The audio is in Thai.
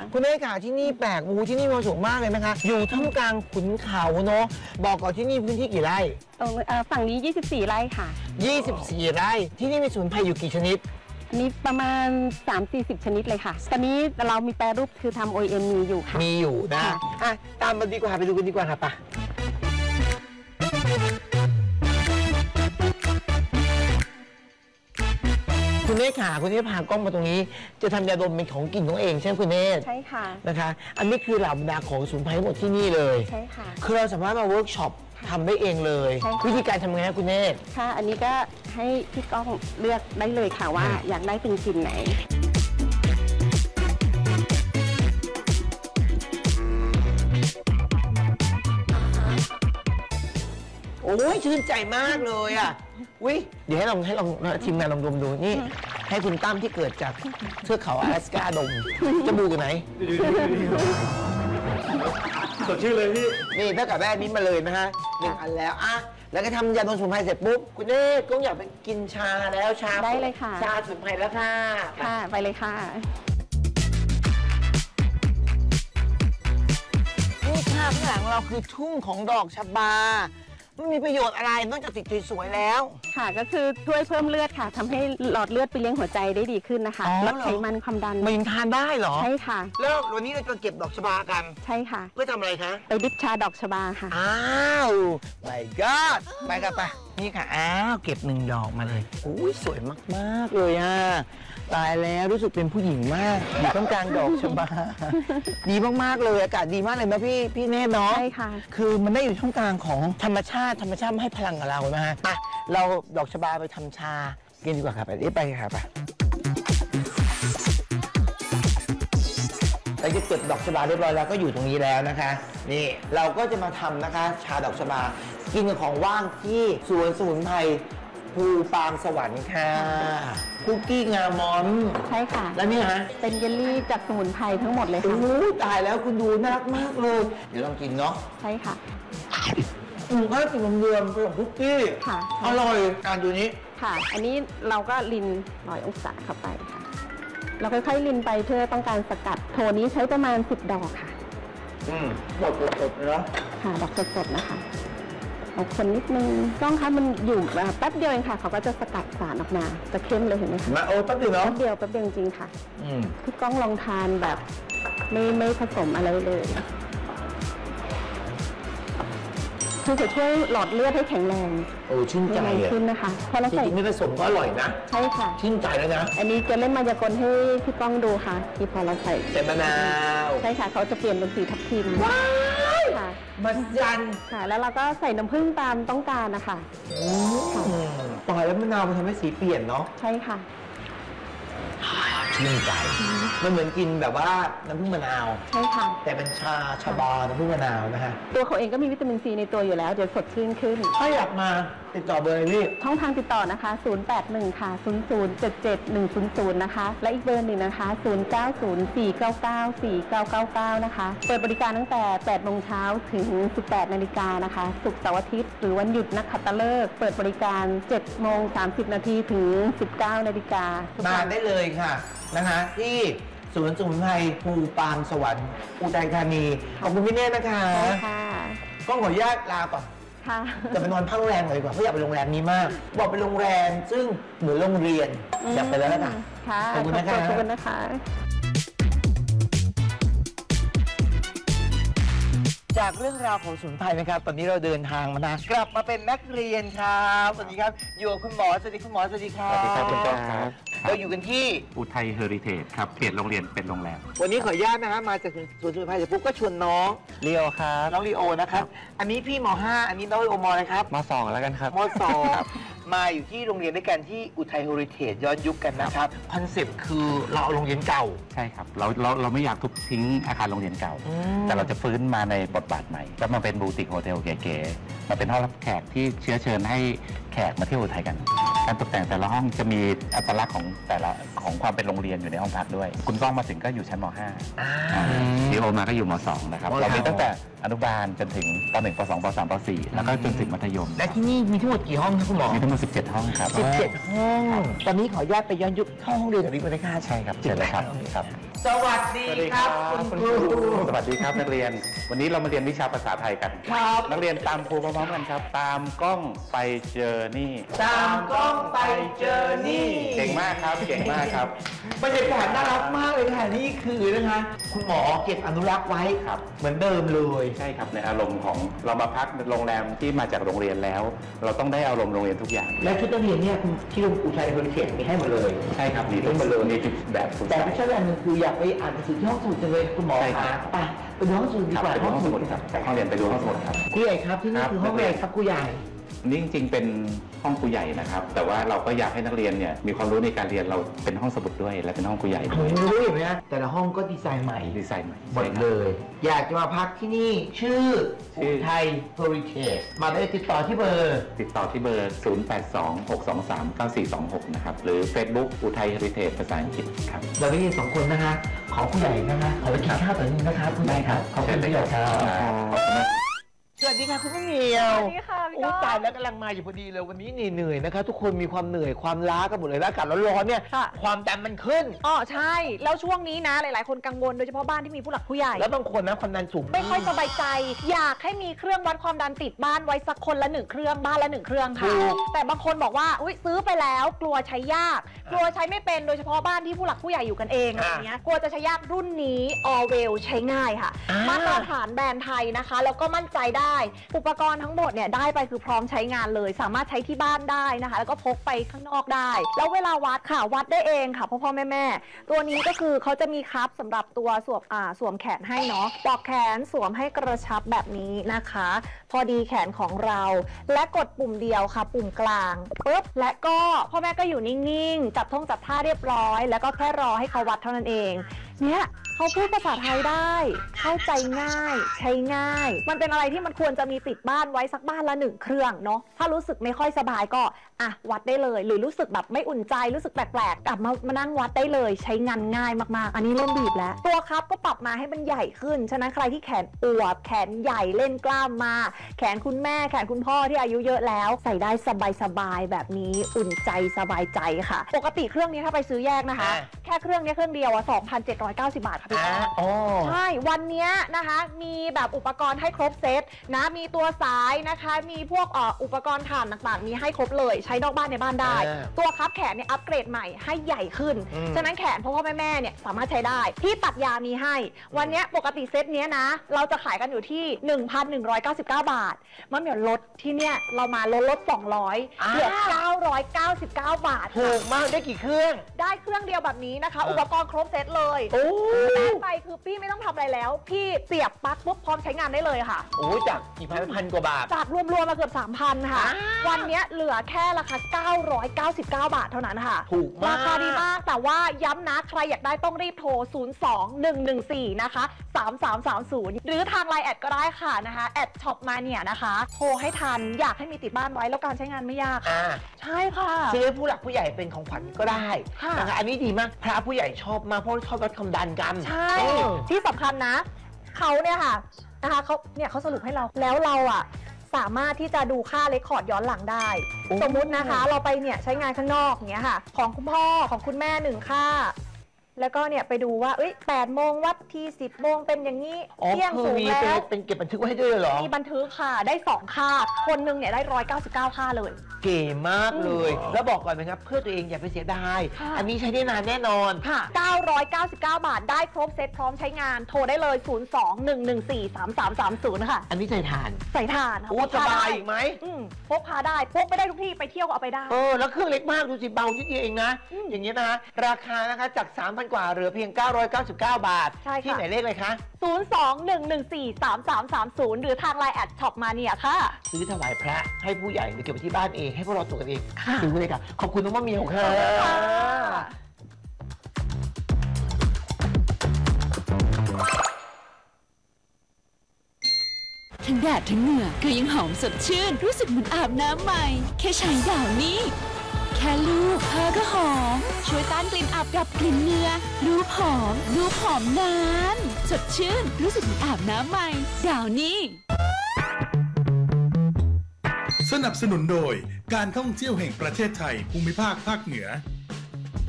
คุณเอ๊ค่ะที่นี่แปลกที่นี่มันสูงมากเลยนะคะอยู่ท่ามกลางขุนเขาเนาะบอกก่อนที่นี่พื้นที่กี่ไร่ตรงฝั่งนี้24 ไร่ค่ะ 24 ไร่ที่นี่มีสมุนไพรอยู่กี่ชนิดอันนี้ประมาณ 3-40 ชนิดเลยค่ะตอนนี้เรามีแปรรูปคือทำ OEM มีอยู่ค่ะมีอยู่นะตามมาดีกว่าไปดูกันดีกว่าค่ะปะคุณเนธค่ะคุณเนธพากล้องมาตรงนี้จะทำยาดมเป็นของกลิ่นของเองใช่ไหมคุณเนธใช่ค่ะนะคะอันนี้คือเหล่าบรรดาของสมุนไพรหมดที่นี่เลยใช่ค่ะคือเราสามารถมาเวิร์กช็อปทำได้เองเลยวิธีการทำไงคุณเนธค่ะอันนี้ก็ให้พี่ก้องเลือกได้เลยค่ะว่าอยากได้เป็นกลิ่นไหนโอ้ยชื่นใจมากเลยอ่ะวิเดี๋ยวให้ลองทีมงานลองดมดูนี่ให้คุณตั้มที่เกิดจากเทือกเขา阿拉斯加ดมจะบูกันไหนสดชื่นเลยพี่นี่ถ้ากับแม่นี้มาเลยนะฮะ1 อันแล้วแล้วก็ทำยาดมสมุนไพรเสร็จปุ๊บคุณเอ๊ก็อยากไปกินชาแล้วชาได้เลยค่ะชาสมุนไพรแล้วค่ะค่ะไปเลยค่ะนี่ค่ะข้างหลังเราคือทุ่งของดอกชบามันมีประโยชน์อะไรนอกจากติดสวยแล้วค่ะก็คือช่วยเพิ่มเลือดค่ะทำให้หลอดเลือดไปเลี้ยงหัวใจได้ดีขึ้นนะคะลดไขมันความดันมันยังทานได้เหรอใช่ค่ะแล้ววันนี้เราจะเก็บดอกชบากันใช่ค่ะเพื่อทำอะไรคะไปดิบชาดอกชบาค่ะอ้าว my god ไปกันไปนี่ค่ะเก็บ1 ดอกมาเลยอุ้ยสวยมากๆเลยตายแล้วรู้สึกเป็นผู้หญิงมากอยู่ท่ามกลางดอกชบาดีมากๆเลยอากาศดีมากเลยนะพี่เนธเนาะใช่ค่ะคือมันได้อยู่ท่ามกลางของธรรมชาติให้พลังกับเรานะฮะเราดอกชบาไปทำชากินดีกว่าครับไปค่ะเราจะเก็บดอกชบาเรียบร้อยแล้วก็อยู่ตรงนี้แล้วนะคะนี่เราก็จะมาทำนะคะชาดอกชบากินกับของว่างที่สวนสมุนไพรภูปางสวรรค์ค่ะคุกกี้งามอนใช่ค่ะแล้วนี่ฮะเป็นเยลลี่จากสมุนไพรทั้งหมดเลยค่ะตายแล้วคุณดูน่ารักมากเลยเดี๋ยวลองกินเนาะใช่ค่ะก็กินเดือมเป็นคุกกี้ค่ะอร่อยการดูนี้ค่ะอันนี้เราก็ลิน100 องศาเข้าไปค่ะเราค่อยๆลินไปเพื่อต้องการสกัดโทนี้ใช้ประมาณ10 ดอกค่ะดอกสดๆเนาะค่ะดอกสดๆนะคะเอาคนนิดนึงกล้องคะมันอยู่แป๊บเดียวเองค่ะเขาก็จะสกัดสารออกมาจะเข้มเลยเห็นไหมคะมาแป๊บเดียวเนาะแป๊บเดียวจริงค่ะพี่ก้องลองทานแบบไม่ผสมอะไรเลยคือจะช่วยหลอดเลือดให้แข็งแรงชื่นใจขึ้นนะคะเพราะเราใส่ไม่ผสมก็อร่อยนะใช่ค่ะชื่นใจแล้วนะอันนี้จะเล่นมายากลให้พี่ก้องดูค่ะที่พอเราใส่มะนาวใช่ค่ะเขาจะเปลี่ยนเป็นสีทับทิมว้าวค่ะมันยันค่ะแล้วเราก็ใส่น้ำผึ้งตามต้องการนะคะต่อยแล้วมะนาวมันทำให้สีเปลี่ยนเนาะใช่ค่ะชื่นใจมันเหมือนกินแบบว่าน้ำผึ้งมะนาวใช่ค่ะแต่เป็นชาบาน้ำผึ้งมะนาวนะฮะตัวเขาเองก็มีวิตามินซีในตัวอยู่แล้วเดี๋ยวสดชื่นขึ้นถ้าอยากมาติดต่อเบอร์นี่ช่องทางติดต่อนะคะ081ค่ะ0077100นะคะและอีกเบอร์หนึ่งนะคะ0904994999นะคะเปิดบริการตั้งแต่8 โมงเช้าถึง18 นาฬิกานะคะศุกร์เสาร์อาทิตย์หรือวันหยุดนักขัตฤกษ์เปิดบริการ7 โมง 30 นาทีถึง19 นาฬิกามาได้เลยค่ะนะคะที่สวนสมุนไพรภูปางสวรรค์อุทัยธานีขอบคุณพี่เนธนะคะค่ะก็ขออนุญาตลาก่อนจะไปนอนพักโรงแรมหน่อยดีกว่าเพราะอยากไปโรงแรมนี้มากบอกไปโรงแรมซึ่งเหมือนโรงเรียนอยากไปแล้วนะขอบคุณนะคะขอบคุณนะคะจากเรื่องราวของสมุนไพรนะครับตอนนี้เราเดินทางมากลับมาเป็นนักเรียนครับสวัสดีครับอยู่กับคุณหมอสวัสดีคุณหมอสวัสดีครับสวัสดีครับคุณก้องครับเราอยู่กันที่อุทัยเฮอริเทจครับเปลี่ยนโรงเรียนเป็นโรงแรมวันนี้ขออนุญาตนะฮะมาจากสวนสมุนไพรเสร็จปุ๊บก็ชวนน้องลีโอครับน้องลีโอนะครับอันนี้พี่ม.5 อันนี้น้องลีโอม.อะไรครับม.2 แล้วกันครับม.2 มาอยู่ที่โรงเรียนด้วยกันที่อุทัยเฮอริเทจย้อนยุคกันนะครับคอนเซ็ปต์คือเราเอาโรงเรียนเก่าใช่ครับเราไม่อยากทุบทิ้งอาคารโรงเรียนเก่าแต่เราจะฟื้นมาในบทบาทใหม่แล้วมาเป็นบูติกโฮเทลเก๋ๆมาเป็นห้องรับแขกที่เชื้อเชิญให้แขกมาเที่ยวอุทัยกันการตกแต่งแต่ละห้องจะมีอัตลักษณ์ของความเป็นโรงเรียนอยู่ในห้องพักด้วยคุณก้องมาถึงก็อยู่ชั้นม.5 ลีโอมาก็อยู่ม.2 นะครับเรามีตั้งแต่อนุบาลจนถึงป.1 ป.2 ป.3 ป.4 แล้วก็จนถึงมัธยมและที่นี่มีทั้งหมดกี่ห้องครับคุณหมอมีทั้งหมด17 ห้องครับ 17 ห้องตอนนี้ขออนุญาตไปย้อนยุคเข้าห้องเรียนกับวิทยาการใช่ครับเชิญเลยครับสวัสดีครับคุณครูสวัสดีครับนักเรียน วันนี้เรามาเรียนวิชาภาษาไทยกันครับนักเรียนตามครูพร้อมๆกันครับ ตามกล้องไปเจอนี่ตามกล้องไปเจอนี่เก่งมากครับ เก่งมากครับบรรยากาศน่ารักมากเลยค่ะนี่คือนะคะคุณหมอเก็บอนุรักษ์ไว้ครับเหมือนเดิมเลยใช่ครับในอารมณ์ของเรามาพักในโรงแรมที่มาจากโรงเรียนแล้ว เราต้องได้อารมณ์โรงเรียนทุกอย่างและชุดนักเรียนเนี่ยคุณที่โรงครูชัยบริเขตมีให้หมดเลยใช่ครับมีทุกมีทุกแบบทุกแต่แบบไม่ใช่อันหนึงคืออยากไปอ่านหนังสือที่ห้องสมุดจังเลยคุณหมอใช่ครัคะบไปดูห้องสมุดดีครับกว่าไปดูห้องสมุดครับจากห้องเรียนไปดูห้องสมุดครับครูใหญ่ครับที่นี่ครับคือห้องอะไรครับครูใหญ่นี่จริงๆเป็นห้องครูใหญ่นะครับ แต่ว่าเราก็อยากให้นักเรียนเนี่ยมีความรู้ในการเรียนเราเป็นห้องสมุดด้วย และเป็นห้องครูใหญ่ผด้วมยรู้เห็นไหมฮะแต่ละห้องก็ดีไซน์ใหม่ดีไซน์ใหม่หมดเลย อยากจะมาพักที่นี่ชื่ออุทัยเฮอริเทจมาได้ติดต่อที่เบอร์ติดต่อที่เบอร์ 0826239426 นะครับ หรือ Facebook อุทัยเฮริเทจภาษาอังกฤษครับเราได้ยินสองคนนะคะ ขอผู้ใหญ่นะคะขอไปกินข้าวต่อนี้นะคะคุณใหญ่ครับขอบคุณผู้ใหญ่ครับขอบคุณมากสวัสดีค่ะคุณมะเหมียวสวัสดีค่ะพี่โอ้ก้องตายแล้วกำลังมาอยู่พอดีเลยวันนี้เหนื่อยนะคะ ทุกคนมีความเหนื่อยความล้ากันหมดเลยแล้วอากาศร้อนๆเนี่ยค่ะความดันมันขึ้นอ๋อใช่ แล้วช่วงนี้นะ หลายๆ คนกังวลโดยเฉพาะบ้านที่มีผู้หลักผู้ใหญ่แล้วบางคนนะความดันสูงไม่ค่อยสบายใจ อยากให้มีเครื่องวัดความดันติดบ้านไว้สักคนละ1เครื่องบ้านละ1เครื่องค่ะถูกแต่บางคนบอกว่าอุ๊ยซื้อไปแล้วกลัวใช้ยาก กลัวใช้ไม่เป็นโดยเฉพาะบ้านที่ผู้หลักผู้ใหญ่อยู่กันเองอะไรเงี้ยกลัวจะใช้ยากรุ่นนี้ Allwell ใช้ง่ายค่ะ มาตรฐานแบรนด์ไทยนะคะ แล้วก็มั่นใจได้ อุปกรณ์ทั้งหมดเนี่ยได้ไปคือพร้อมใช้งานเลย สามารถใช้ที่บ้านได้นะคะ แล้วก็พกไปข้างนอกได้ แล้วเวลาวัดค่ะวัดได้เองค่ะพ่อแม่ตัวนี้ก็คือเขาจะมีคัพสำหรับตัวสวมแขนให้เนาะปลอกแขนสวมให้กระชับแบบนี้นะคะ พอดีแขนของเรา และกดปุ่มเดียวค่ะ ปุ่มกลางปุ๊บและก็พ่อแม่ก็อยู่นิ่งๆจับท่าเรียบร้อย แล้วก็แค่รอให้เขาวัดเท่านั้นเองเนี่ยเขาพูดภาษาไทยได้ เข้าใจง่าย ใช้ง่าย มันเป็นอะไรที่มันควรจะมีติดบ้านไว้สักบ้านละ1เครื่องเนาะถ้ารู้สึกไม่ค่อยสบายก็อ่ะวัดได้เลย หรือรู้สึกแบบไม่อุ่นใจรู้สึกแปลกๆกลับมานั่งวัดได้เลย ใช้งานง่ายมากๆ อันนี้เริ่มบีบแล้วตัวครับก็ปรับมาให้มันใหญ่ขึ้นฉะนั้นใครที่แขนอวบแขนใหญ่เล่นกล้ามมา แขนคุณแม่แขนคุณพ่อที่อายุเยอะแล้ว ใส่ได้สบายๆแบบนี้อุ่นใจสบายใจค่ะ ปกติเครื่องนี้ถ้าไปซื้อแยกนะคะ แค่เครื่องนี้เครื่องเดียวอะ 2,790 บาทค่ะพี่ก้องอ๋อใช่ วันเนี้ยนะคะมีแบบอุปกรณ์ให้ครบเซตนะมีตัวสายนะคะมีพวกอุปกรณ์ถ่านต่างๆมีให้ครบเลยใช้นอกบ้านในบ้านได้ ตัวคัพแขนเนี่ยอัปเกรดใหม่ให้ใหญ่ขึ้น ฉะนั้นแขนพ่อแม่เนี่ยสามารถใช้ได้ที่ตัดยามีให้ วันเนี้ยปกติเซตเนี้ยนะเราจะขายกันอยู่ที่ 1,199 บาทมันเหมียวลดที่เนี่ยเรามาลด200เหลือ999 บาทถูกมากได้กี่เครื่องได้เครื่องเดียวแบบนี้นะคะ อุปกรณ์ครบเซตเลยโอ้ได้ไปคือพี่ไม่ต้องทำอะไรแล้ว พี่เสียบปลั๊กปุ๊บพร้อมใช้งานได้เลยค่ะโหจากกี่พันกว่าบาทจากรวมๆมาเกือบ 3,000 ค่ะ วันเนี้ยเหลือแค่ราคา 999 บาทเท่านั้นค่ะถูกมากราคาดีมาก แต่ว่าย้ำนะ ใครอยากได้ต้องรีบโทร 02114 นะคะ 3330 หรือทางไลน์แอดก็ได้ค่ะนะคะแอดช็อปมาเนี่ยนะคะ โทรให้ทันอยากให้มีติดบ้านไว้แล้วการใช้งานไม่ยากค่ะอ่าใช่ค่ะซื้อให้ผู้หลักผู้ใหญ่เป็นของขวัญก็ได้ค่ะนะคะอันนี้ดีมากพระผู้ใหญ่ชอบมากเพราะชอบวัดความดันกันใช่เออที่สำคัญนะเขาเนี่ยค่ะนะคะเขาสรุปให้เราแล้วเราอ่ะสามารถที่จะดูค่าเรคคอร์ดย้อนหลังได้ สมมุตินะคะเราไปเนี่ยใช้งานข้างนอกอย่างเงี้ยค่ะ ของคุณพ่อของคุณแม่1ค่า แล้วก็เนี่ยไปดูว่า8โมงวัดที่10โมงเป็นอย่างนี้อ๋อเที่ยงคือสูงมีแล้วเป็นเก็บบันทึกไว้ให้ด้วยเหรอมีบันทึกค่ะได้2ค่าคนหนึงเนี่ยได้199ค่าเลยเก๋มากเลย แล้วบอกก่อนนะครับ เพื่อตัวเองอย่าไปเสียดายค่ะอันนี้ใช้ได้นานแน่นอนค่ะ 999 บาทได้ครบเซตพร้อมใช้งานโทรได้เลย 021143330 ค่ะอันนี้ใส่ทานใส่ถ่านค่ะโอ้พกสพบายได้อีกไหมพกพาได้พกไปได้ทุกที่ไปเที่ยวก็เอาไปได้แล้วเครื่องเล็กมากดูสิเบานิดเดียวเองนะ อย่างนี้ยนะราคานะคะจาก 3,000 กว่าเหลือเพียง 999 บาทใช่ค่ะที่ไหนเลขเลยคะ 021143330 หรือทางไลน์แอดช็อปมาเนี่ยค่ะซื้อถวายพระให้ผู้ใหญ่หรือเก็บไว้ที่บ้านเองให้พวกเราตรวจกันเองค่ะซื้อเลยค่ะ ขอบคุณน้องมะเหมียวค่ะทั้งแดดทั้งเหงื่อก็ยังหอมสดชื่นรู้สึกเหมือนอาบน้ำใหม่แค่ใช้ดาวนี้ แค่ลูบเธอก็หอมช่วยต้านกลิ่นอับดับกลิ่นเนื้อรูปหอมนานสดชื่นรู้สึกเหมือนอาบน้ำใหม่ดาวนี้สนับสนุนโดยการท่องเที่ยวแห่งประเทศไทยภูมิภาคภาคเหนือ